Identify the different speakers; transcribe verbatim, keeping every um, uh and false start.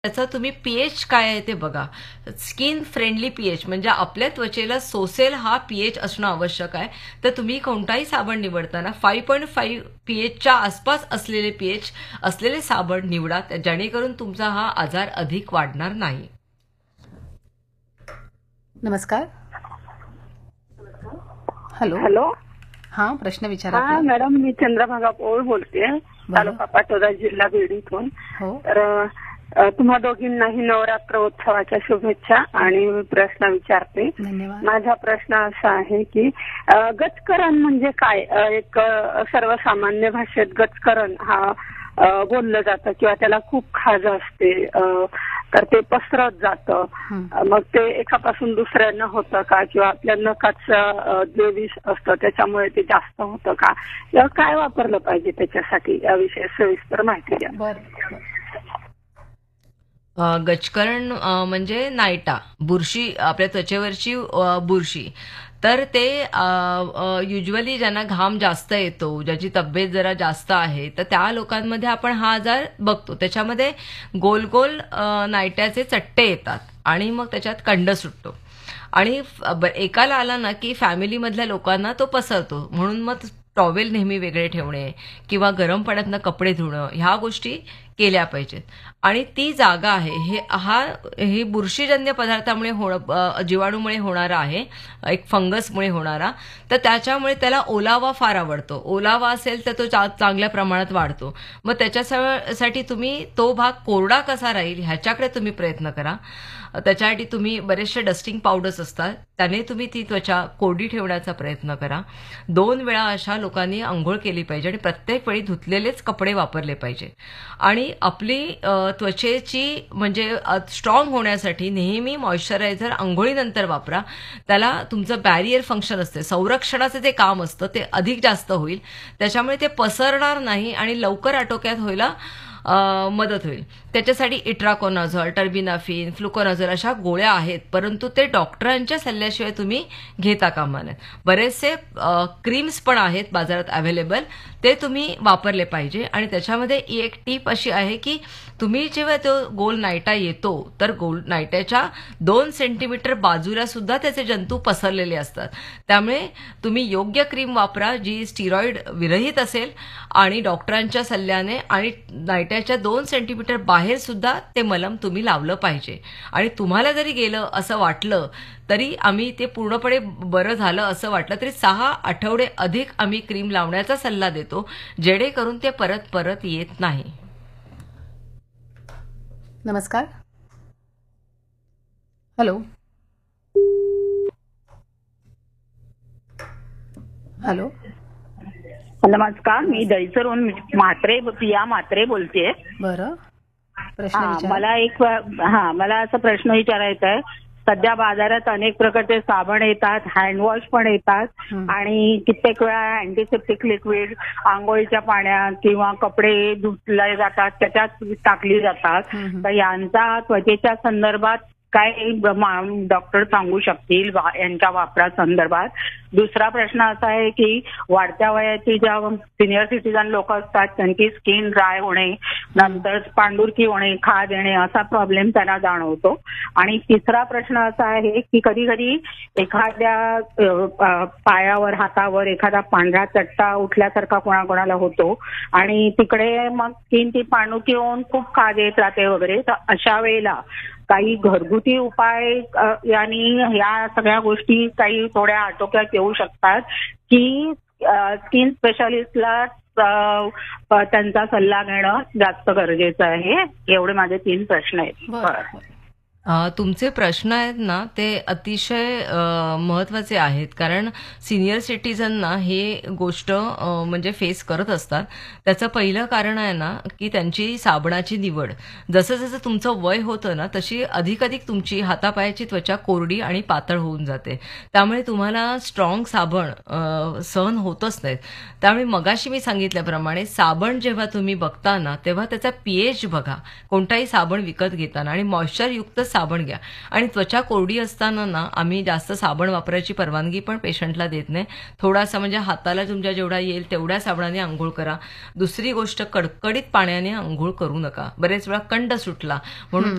Speaker 1: त्याचा तुम्ही पीएच काय आहे ते बघा. स्किन फ्रेंडली पीएच म्हणजे आपल्या त्वचेला सोसेल हा पीएच असणं आवश्यक आहे. तर तुम्ही कोणताही साबण निवडताना फाईव्ह पॉईंट फाईव्ह पीएचच्या आसपास असलेले पीएच असलेले साबण निवडा, जेणेकरून तुमचा हा आजार अधिक वाढणार नाही.
Speaker 2: नमस्कार. हॅलो.
Speaker 3: हॅलो.
Speaker 2: हा, प्रश्न विचारा.
Speaker 3: हा मॅडम, मी चंद्रभागा पोळ बोलते, तालुका पाटोदा, जिल्हा बीड इथून.
Speaker 2: हो.
Speaker 3: तर तुम्हा दोघींनाही नवरात्र उत्सवाच्या शुभेच्छा. आणि प्रश्न विचारते.
Speaker 2: धन्यवाद.
Speaker 3: माझा प्रश्न असा आहे की गचकरण म्हणजे काय? एक सर्वसामान्य भाषेत गचकरण हा बोललं जातं किंवा त्याला खूप खाज असते, तर ते पसरत जातं. मग ते एकापासून दुसऱ्यांना होतं का, किंवा आपल्या नखाचं जे विष असतं त्याच्यामुळे ते जास्त होतं का, किंवा काय वापरलं पाहिजे त्याच्यासाठी, याविषयी सविस्तर माहिती द्या.
Speaker 2: बरं.
Speaker 1: गचकरण म्हणजे नायटा, बुरशी, आपल्या त्वचेवरची बुरशी. तर ते युजली ज्यांना घाम जास्त येतो, ज्याची तब्येत जरा जास्त आहे, तर त्या लोकांमध्ये आपण हा आजार बघतो. त्याच्यामध्ये गोल गोल नायट्याचे चट्टे येतात आणि मग त्याच्यात कंड सुटतो. आणि एकाला आला ना की फॅमिलीमधल्या लोकांना तो पसरतो. म्हणून मग टॉवेल नेहमी वेगळे ठेवणे किंवा गरम पाण्यातनं कपडे धुणं ह्या गोष्टी केल्या पाहिजेत. आणि ती जागा आहे हे हा हे बुरशीजन्य पदार्थामुळे होणं, जीवाणूमुळे होणारा आहे, एक फंगसमुळे होणारा. तर त्याच्यामुळे त्याला ओलावा फार आवडतो. ओलावा असेल तर तो चांगल्या प्रमाणात वाढतो. मग त्याच्यासाठी तुम्ही तो भाग कोरडा कसा राहील ह्याच्याकडे तुम्ही प्रयत्न करा. त्याच्यासाठी तुम्ही बरेचसे डस्टिंग पावडर्स असतात, त्याने तुम्ही ती त्वचा कोरडी ठेवण्याचा प्रयत्न करा. दोन वेळा अशा लोकांनी आंघोळ केली पाहिजे आणि प्रत्येक वेळी धुतलेलेच कपडे वापरले पाहिजे. आणि आपली त्वचेची म्हणजे स्ट्रॉंग होण्यासाठी नेहमी मॉइश्चरायझर आंघोळीनंतर वापरा. त्याला तुमचं बॅरियर फंक्शन असते, संरक्षणाचं ते काम असतं, ते अधिक जास्त होईल. त्याच्यामुळे ते पसरणार नाही आणि लवकर आटोक्यात व्हायला मदत होईल. त्याच्यासाठी इट्राकोनाझॉल, टर्बिनाफिन, फ्लुकोनाझॉल अशा गोळ्या आहेत, परंतु ते डॉक्टरांच्या सल्ल्याशिवाय तुम्ही घेता कामा नये. बरेचसे क्रीम्स पण आहेत बाजारात अवेलेबल, ते तुम्ही वापरले पाहिजे. आणि त्याच्यामध्ये एक टीप अशी आहे की तुम्ही जेव्हा तो गोल नायटा येतो, तर गोल नायट्याच्या दोन सेंटीमीटर बाजूला सुद्धा त्याचे जंतू पसरलेले असतात. त्यामुळे तुम्ही योग्य क्रीम वापरा जी स्टिरॉइड विरहित असेल आणि डॉक्टरांच्या सल्ल्याने, आणि नायट्याच्या दोन सेंटीमीटर बाहेर सुद्धा ते मलम तुम्ही लावलं पाहिजे. आणि तुम्हाला जरी गेलं असं वाटलं तरी, आम्ही ते पूर्णपणे बरं झालं असं वाटलं तरी सहा आठवडे अधिक आम्ही क्रीम लावण्याचा सल्ला देतो, जेणेकरून ते परत परत येत नाही.
Speaker 2: नमस्कार. हॅलो. हॅलो.
Speaker 4: नमस्कार, मी दहीसरहून म्हात्रे पिया म्हात्रे बोलतेय.
Speaker 2: बरं, प्रश्न विचारा.
Speaker 4: मला एक हा मला असा प्रश्न विचारायचा आहे. सध्या बाजारात अनेक प्रकारचे साबण येतात, हँडवॉश पण येतात, आणि कित्येक वेळा अँटीसेप्टिक लिक्विड आंघोळीच्या पाण्यात किंवा कपडे धुतले जातात त्याच्यात टाकली जातात. तर यांचा त्वचेच्या संदर्भात काय डॉक्टर सांगू शकतील यांच्या वापरासंदर्भात? दुसरा प्रश्न असा आहे की वाढत्या वयाची ज्या सिनियर सिटीजन लोक असतात त्यांची स्किन ड्राय होणे, नंतर पांढुरकी होणे, खाज येणे असा प्रॉब्लेम त्यांना जाणवतो. आणि तिसरा प्रश्न असा आहे की कधी कधी एखाद्या पायावर, हातावर एखादा पांढरा चट्टा उठल्यासारखा कोणाकोणाला होतो आणि तिकडे मग स्किन ती पांढुरकी होऊन खूप खाज येत राहते वगैरे. तर अशा वेळेला काही घरगुती उपाय यांनी या सगळ्या गोष्टी काही थोड्या आटोक्यात येऊ शकतात की स्किन स्पेशालिस्टला त्यांचा सल्ला घेणं जास्त गरजेचं आहे? एवढे माझे तीन प्रश्न आहेत.
Speaker 1: तुमचे प्रश्न आहेत ना ते अतिशय महत्त्वाचे आहेत, कारण सिनियर सिटीजनना हे गोष्ट म्हणजे फेस करत असतात. त्याचं पहिलं कारण आहे ना की त्यांची साबणाची निवड. जसं जसं तुमचं वय होतं ना तशी अधिकाधिक तुमची हातापायाची त्वचा कोरडी आणि पातळ होऊन जाते. त्यामुळे तुम्हाला स्ट्रॉंग साबण सहन होतच नाहीत. त्यामुळे मगाशी मी सांगितल्याप्रमाणे साबण जेव्हा तुम्ही बघता ना तेव्हा त्याचा पीएच बघा कोणताही साबण विकत घेताना, आणि मॉइश्चरयुक्त साबण घ्या. आणि त्वचा कोरडी असताना ना आम्ही जास्त साबण वापरायची परवानगी पण पेशंटला देत नाही. थोडासा म्हणजे हाताला तुमच्या जेवढा येईल तेवढ्या साबणाने आंघोळ करा. दुसरी गोष्ट, कडकडीत पाण्याने आंघोळ करू नका. बरेच वेळा कंड सुटला म्हणून